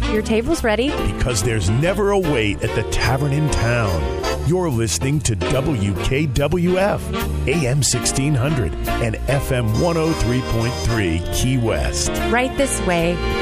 Your table's ready. Because there's never a wait at the tavern in town. You're listening to WKWF, AM 1600 and FM 103.3 Key West. Right this way.